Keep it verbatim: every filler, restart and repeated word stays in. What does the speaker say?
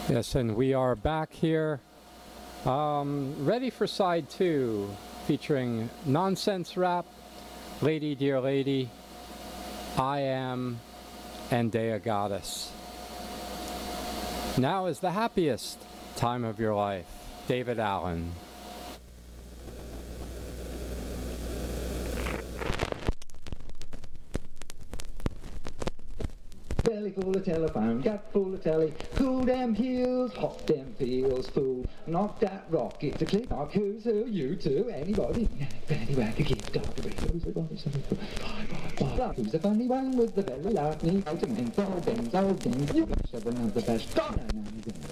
Yes, and we are back here, um, ready for side two, featuring Nonsense Rap, Lady Dear Lady, I Am, and Dea Goddess. Now is the happiest time of your life. David Allen. Belly full of telephone, gut full of telly, cool damn heels, hot damn feels, fool. Knock that rock, it's a click knock, who's who, you two, anybody? Fanny whack a kid, dog, a ring, who's the body, something, who's the funny one with the belly laugh, me, out and in, all things, all things, you got seven of the best, God, I know.